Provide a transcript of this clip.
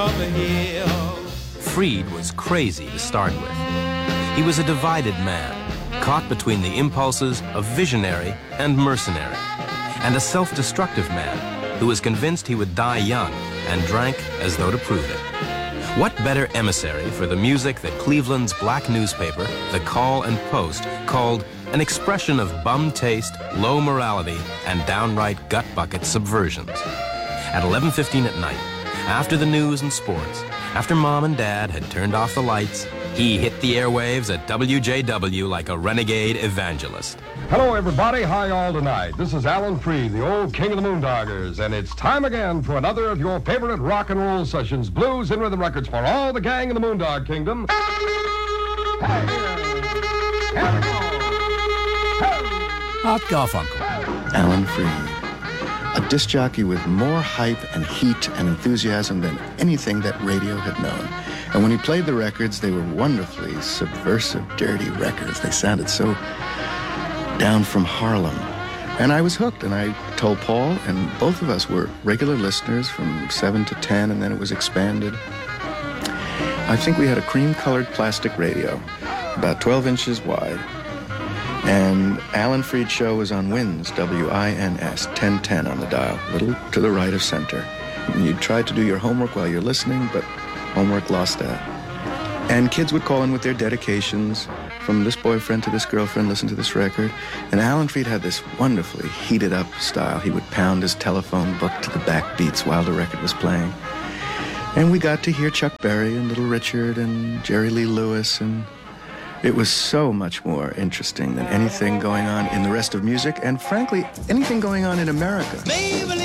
Freed was crazy to start with. He was a divided man, caught between the impulses of visionary and mercenary, and a self-destructive man who was convinced he would die young and drank as though to prove it. What better emissary for the music that Cleveland's black newspaper, The Call and Post, called an expression of bum taste, low morality, and downright gut bucket subversions. At 11:15 at night, after the news and sports, after Mom and Dad had turned off the lights, he hit the airwaves at WJW like a renegade evangelist. Hello, everybody. Hi, all tonight. This is Alan Freed, the old king of the Moondoggers, and it's time again for another of your favorite rock and roll sessions, blues and rhythm records for all the gang in the Moondog Kingdom. Hey, here we go. Art Garfunkel. Alan Freed. A disc jockey with more hype and heat and enthusiasm than anything that radio had known. And when he played the records, they were wonderfully subversive, dirty records. They sounded so down from Harlem. And I was hooked, and I told Paul, and both of us were regular listeners from 7 to 10, and then it was expanded. I think we had a cream-colored plastic radio, about 12 inches wide. And Alan Freed's show was on WINS, W-I-N-S, 1010 on the dial, a little to the right of center. And you'd try to do your homework while you're listening, but homework lost that. And kids would call in with their dedications, from this boyfriend to this girlfriend, listen to this record. And Alan Freed had this wonderfully heated up style. He would pound his telephone book to the backbeats while the record was playing. And we got to hear Chuck Berry and Little Richard and Jerry Lee Lewis, and it was so much more interesting than anything going on in the rest of music, and frankly, anything going on in America.